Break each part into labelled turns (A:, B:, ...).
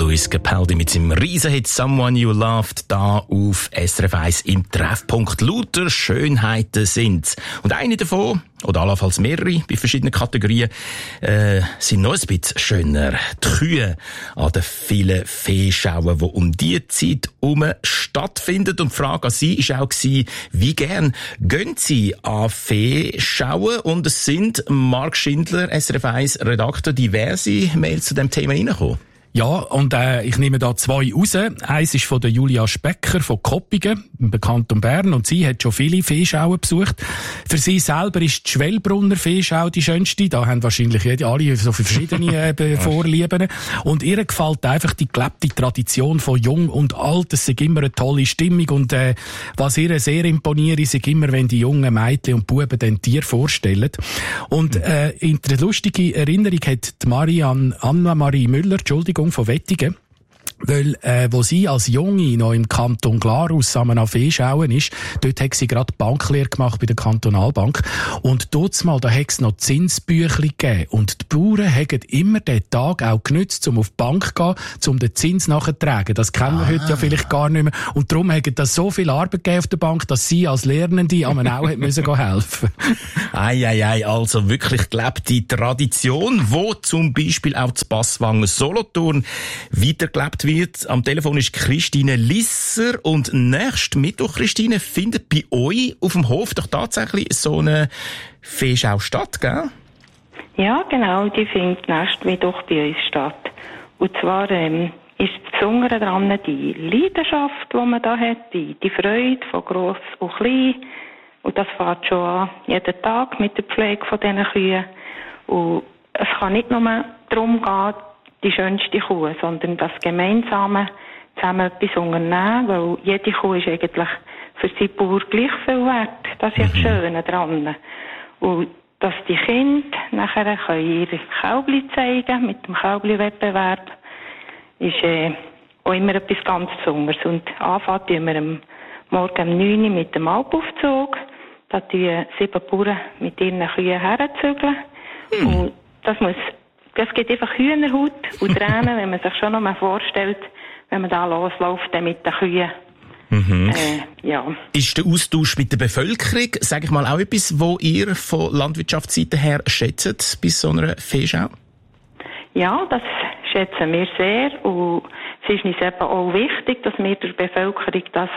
A: Lewis Capaldi mit seinem Riesenhit «Someone You Loved» da auf SRF 1 im Treffpunkt. Lauter Schönheiten sind's. Und eine davon, oder allenfalls mehrere bei verschiedenen Kategorien, sind noch ein bisschen schöner. Die Kühe an den vielen Feeschauen, die um diese Zeit herum stattfinden. Und die Frage an Sie war auch, wie gern gehen Sie an Feeschauen? Und es sind Marc Schindler, SRF 1 Redakteur, diverse Mails zu dem Thema reingekommen.
B: Ja, und ich nehme da zwei raus. Eins ist von der Julia Specker von Koppingen, im Kanton Bern, und sie hat schon viele Feeschauen besucht. Für sie selber ist die Schwellbrunner Feeschau die schönste. Da haben wahrscheinlich alle so verschiedene Vorlieben. Und ihr gefällt einfach die gelebte Tradition von Jung und Alt. Es ist immer eine tolle Stimmung. Und was ihr sehr imponiert, ist immer, wenn die jungen Mädchen und Buben den Tier vorstellen. Und in der lustigen Erinnerung hat die Anna-Marie Müller, von Wettigen, weil, wo sie als Junge noch im Kanton Glarus zusammen auf Feeschauen ist, dort hat sie gerade Banklehre gemacht bei der Kantonalbank. Und dort mal, da hat es noch Zinsbüchli gegeben. Und die Bauern haben immer den Tag auch genützt, um auf die Bank zu gehen, um den Zins nachzutragen. Das kennen wir heute ja vielleicht gar nicht mehr. Und darum hat das so viel Arbeit gegeben auf der Bank, dass sie als Lernende am auch müssen helfen.
A: Also wirklich gelebte Tradition, wo zum Beispiel auch zu Passwangen Solothurn weitergelebt wird. Am Telefon ist Christine Lisser und nächsten Mittwoch, Christine, findet bei euch auf dem Hof doch tatsächlich so eine Feeschau statt, gell?
C: Ja, genau, die findet nächsten Mittwoch bei uns statt. Und zwar ist das Besondere daran die Leidenschaft, die man da hat, die Freude von gross und klein. Und das fängt schon an, jeden Tag mit der Pflege von diesen Kühen. Und es kann nicht nur darum gehen, die schönste Kuh, sondern das Gemeinsame zusammen etwas unternehmen, weil jede Kuh ist eigentlich für seinen Bauer gleich viel wert. Das ist ja das Schöne dran. Und dass die Kinder nachher ihre Kälbli zeigen mit dem Kälbli-Wettbewerb, ist auch immer etwas ganz Besonderes. Und anfangen tun wir am Morgen um 9 Uhr mit dem Alpaufzug. Da tun 7 Bauern mit ihren Kühen herzügeln. Und das gibt einfach Hühnerhaut und Tränen, wenn man sich schon noch mal vorstellt, wenn man da losläuft mit den Kühen. Ja.
A: Ist der Austausch mit der Bevölkerung, sage ich mal, auch etwas, wo ihr von Landwirtschaftsseite her schätzt bei so einer Feeschau?
C: Ja, das schätzen wir sehr. Und es ist uns eben auch wichtig, dass wir der Bevölkerung das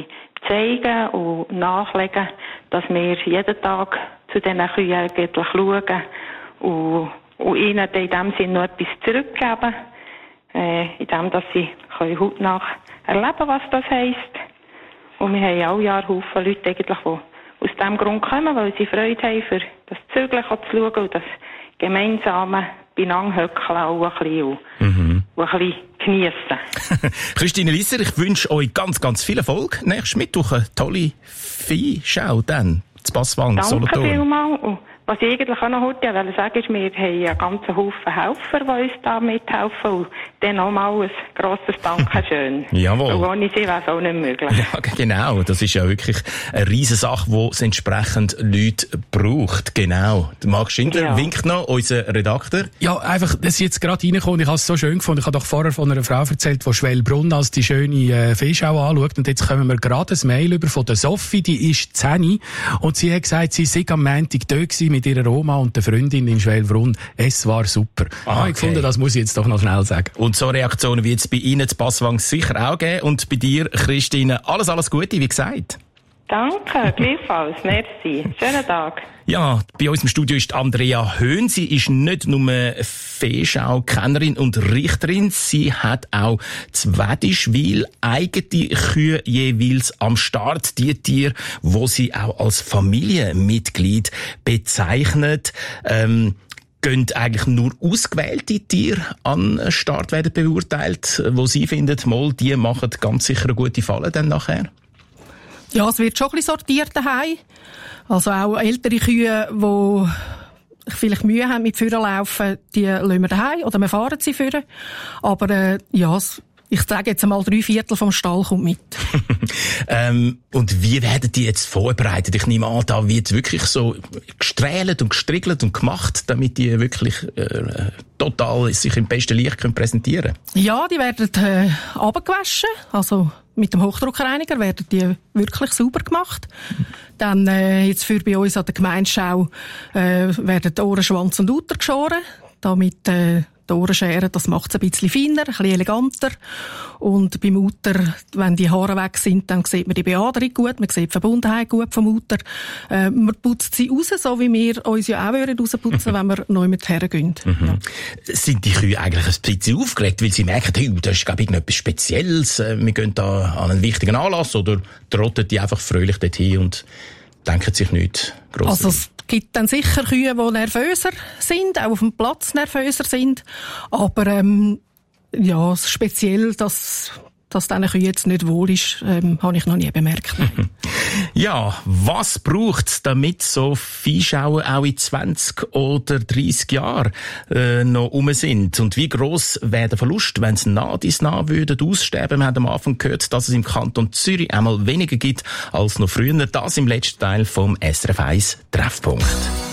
C: zeigen und nachlegen, dass wir jeden Tag zu diesen Kühen schauen und ihnen in dem Sinne noch etwas zurückgeben, indem dass sie hautnah erleben, was das heisst. Und wir haben alle Jahre Haufen Leute, eigentlich, die aus diesem Grund kommen, weil sie Freude haben, für das Zügeln zu schauen und das gemeinsame beieinander hückeln auch ein bisschen und ein bisschen geniessen.
A: Christine Lisser, ich wünsche euch ganz, ganz viel Erfolg. Nächsten Mittwoch eine tolle Viehschau dann, zu Passwang, Solothurn.
C: Danke vielmals. Was ich eigentlich auch noch heute sagen ist, wir haben einen ganzen Haufen Helfer, die uns da mithelfen. Und dann nochmal ein grosses Dankeschön.
A: Jawohl.
C: Und ohne sie wäre es auch nicht möglich.
A: Ja, genau. Das ist ja wirklich eine riesen Sache, die es entsprechend Leute braucht. Genau. Der Marc Schindler winkt noch, unser Redakteur.
B: Ja, einfach, das ist jetzt gerade reingekommen. Ich habe es so schön gefunden. Ich habe doch vorher von einer Frau erzählt, die Schwellbrunn als die schöne Feeschau anschaut. Und jetzt kommen wir gerade ein Mail über von der Sophie, die ist 10. Und sie hat gesagt, sie sei am Montag da gewesen mit ihrer Oma und der Freundin in Schwellbrunn. Es war super. Ich gefunden, das muss ich jetzt doch noch schnell sagen.
A: Und so Reaktionen wie jetzt bei Ihnen zu Passwang sicher auch geben. Und bei dir, Christine, alles Gute, wie gesagt.
C: Danke, gleichfalls. Merci. Schönen Tag.
A: Ja, bei uns im Studio ist Andrea Höhn. Sie ist nicht nur Feeschau-Kennerin und Richterin, sie hat auch zu Wedischwil eigene Kühe jeweils am Start. Die Tiere, wo sie auch als Familienmitglied bezeichnet. Gehen eigentlich nur ausgewählte Tiere an den Start werden beurteilt, wo sie findet, mal, die machen ganz sicher eine gute Falle dann nachher?
D: Ja, es wird schon ein bisschen sortiert daheim. Also auch ältere Kühe, die vielleicht Mühe haben mit Führerlaufen, die lassen wir daheim oder wir fahren sie führen. Aber ja, Ich sage jetzt einmal 3/4 vom Stall kommt mit.
A: Und wie werden die jetzt vorbereitet? Ich nehme an, da wird wirklich so gestrählt und gestriegelt und gemacht, damit die wirklich total sich im besten Licht können präsentieren können?
D: Ja, die werden abgewaschen, also mit dem Hochdruckreiniger werden die wirklich sauber gemacht. Dann jetzt für bei uns an der Gemeindeschau werden die Ohren, Schwanz und Uter geschoren, damit die Ohrenschere, das macht es ein bisschen feiner, ein bisschen eleganter. Und beim Uter, wenn die Haare weg sind, dann sieht man die Beaderung gut, man sieht die Verbundenheit gut vom Uter. Man putzt sie raus, so wie wir uns ja auch rausputzen, wenn wir neu mit hergehen. Ja.
A: Sind die Kühe eigentlich ein bisschen aufgeregt, weil sie merken, hey, das ist, glaube ich, irgendetwas Spezielles, wir gehen da an einen wichtigen Anlass, oder trotten die einfach fröhlich dorthin und denken sich nichts Grosses?
D: Also es gibt dann sicher Kühe, die nervöser sind, auch auf dem Platz nervöser sind. Aber ja, speziell, dass diesen Kühen jetzt nicht wohl ist, habe ich noch nie bemerkt.
A: Ja, was braucht's, damit so Viehschauen auch in 20 oder 30 Jahren noch rum sind? Und wie gross wäre der Verlust, wenn es nah würden aussterben? Wir haben am Anfang gehört, dass es im Kanton Zürich einmal weniger gibt als noch früher. Das im letzten Teil vom SRF 1 Treffpunkt.